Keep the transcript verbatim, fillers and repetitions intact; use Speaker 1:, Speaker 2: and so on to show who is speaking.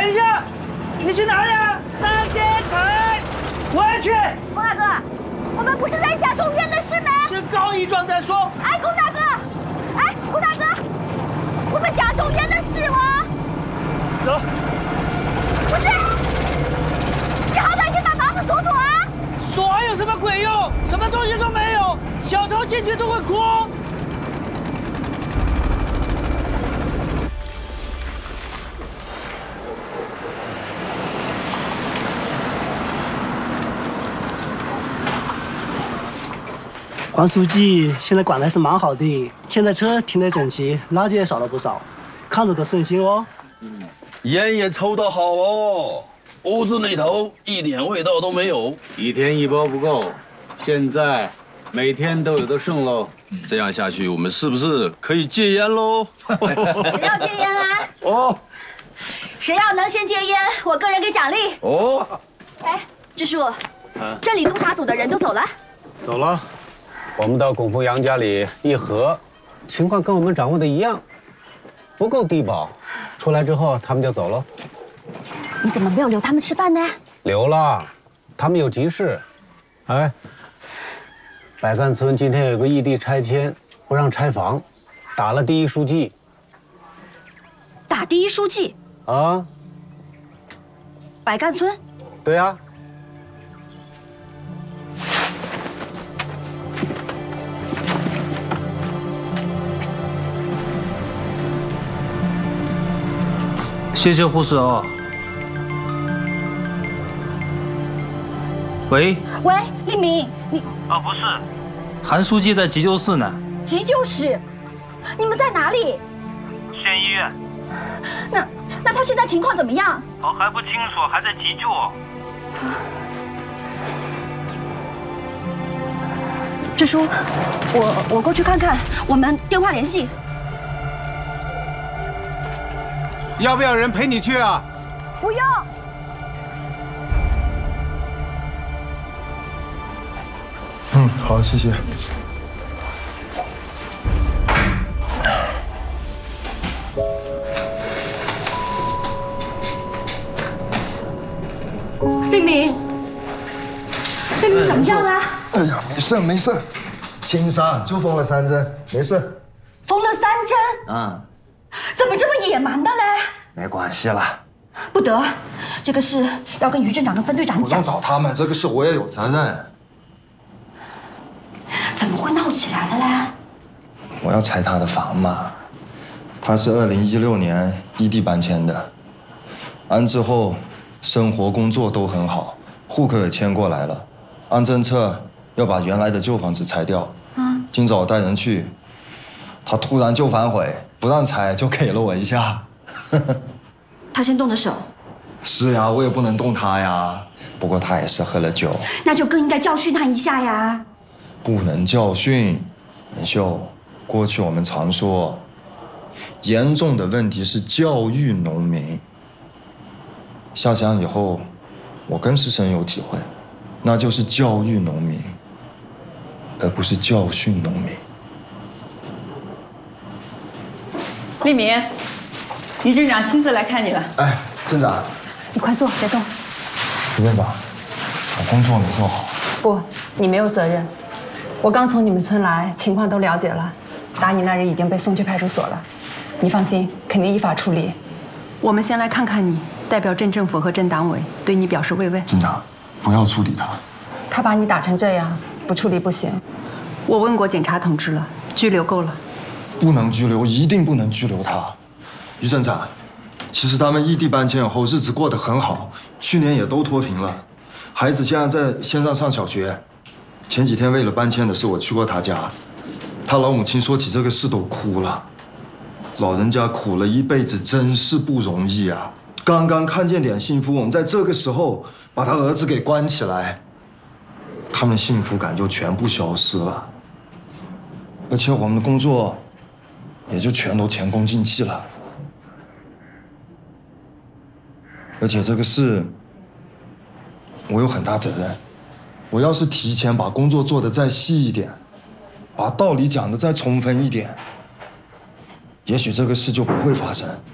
Speaker 1: 等一下，你去哪里啊？当天才回去。
Speaker 2: 龚大哥，我们不是在讲中间的事吗？
Speaker 1: 先告一状再说。
Speaker 2: 哎，龚大哥，哎，龚大哥，我们讲中间的事哦。
Speaker 1: 走。
Speaker 2: 不是，你好歹先把房子锁锁啊！
Speaker 1: 锁有什么鬼用？什么东西都没有，小偷进去都会哭。
Speaker 3: 黄书记现在管的还是蛮好的，现在车停得整齐，垃圾也少了不少，看着都顺心哦。
Speaker 4: 嗯，烟也抽得好哦，屋子里头一点味道都没有。
Speaker 5: 一天一包不够，现在每天都有的剩喽。
Speaker 4: 这样下去，我们是不是可以戒烟喽？
Speaker 2: 谁要戒烟啊？
Speaker 4: 哦，
Speaker 2: 谁要能先戒烟，我个人给奖励。
Speaker 4: 哦，
Speaker 2: 哎，支书，啊、这里督察组的人都走了。
Speaker 5: 走了。 我们到巩富阳家里一核，情况跟我们掌握的一样，不够低保。出来之后，他们就走了。
Speaker 2: 你怎么没有留他们吃饭呢？
Speaker 5: 留了，他们有急事。哎，百干村今天有个异地拆迁，不让拆房，打了第一书记。
Speaker 2: 打第一书记？
Speaker 5: 啊？
Speaker 2: 百干村？
Speaker 5: 对呀、啊。
Speaker 6: 谢谢护士哦。喂。
Speaker 2: 喂，立明，你……
Speaker 6: 哦，不是，韩书记在急救室呢。
Speaker 2: 急救室？你们在哪里？
Speaker 6: 县医院。
Speaker 2: 那那他现在情况怎么样？
Speaker 6: 哦，还不清楚，还在急救哦。
Speaker 2: 支书，我我过去看看，我们电话联系。
Speaker 5: 要不要人陪你去啊？
Speaker 2: 不用。
Speaker 7: 嗯，好，谢谢。
Speaker 2: 立明，立明怎么样啊？
Speaker 7: 哎呀，没事没事，轻伤，就缝了三针，没事。
Speaker 2: 缝了三针？
Speaker 7: 嗯。
Speaker 2: 怎么这么野蛮的嘞？
Speaker 7: 没关系了，
Speaker 2: 不得，这个事要跟于镇长跟分队长讲。
Speaker 7: 不用找他们，这个事我也有责任。
Speaker 2: 怎么会闹起来的嘞？
Speaker 7: 我要拆他的房嘛，他是二零一六年异地搬迁的，安置后生活工作都很好，户口也迁过来了。按政策要把原来的旧房子拆掉。嗯，今早带人去，他突然就反悔。 不让拆就给了我一下，
Speaker 2: 他先动的手。
Speaker 7: 是呀，我也不能动他呀。不过他也是喝了酒，
Speaker 2: 那就更应该教训他一下呀。
Speaker 7: 不能教训，文秀。过去我们常说，严重的问题是教育农民。下乡以后，我更是深有体会，那就是教育农民，而不是教训农民。
Speaker 8: 立明，于镇长亲自来看你了。
Speaker 7: 哎，镇长，
Speaker 8: 你快坐，别动。
Speaker 7: 副院长，我工作没做好。
Speaker 8: 不，你没有责任。我刚从你们村来，情况都了解了。打你那人已经被送去派出所了，你放心，肯定依法处理。我们先来看看你，代表镇政府和镇党委对你表示慰问。
Speaker 7: 镇长，不要处理他。
Speaker 8: 他把你打成这样，不处理不行。我问过警察同志了，拘留够了。
Speaker 7: 不能拘留，一定不能拘留他。于镇长，其实他们异地搬迁以后，日子过得很好，去年也都脱贫了，孩子现在在线上上小学。前几天为了搬迁的事，我去过他家，他老母亲说起这个事都哭了。老人家苦了一辈子，真是不容易啊！刚刚看见点幸福，我们在这个时候把他儿子给关起来，他们幸福感就全部消失了，而且我们的工作。 也就全都前功尽弃了，而且这个事我有很大责任。我要是提前把工作做得再细一点，把道理讲得再充分一点，也许这个事就不会发生。